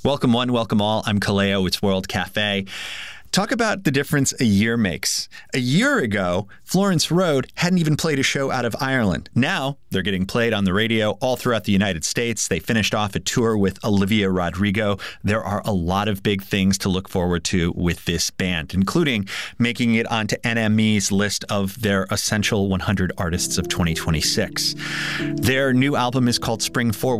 Welcome one, welcome all. I'm Kaleo. It's World Cafe. Talk about the difference a year makes. A year ago, Florence Road hadn't even played a show out of Ireland. Now, they're getting played on the radio all throughout the United States. They finished off a tour with Olivia Rodrigo. There are a lot of big things to look forward to with this band, including making it onto NME's list of their Essential 100 Artists of 2026. Their new album is called Spring Forward.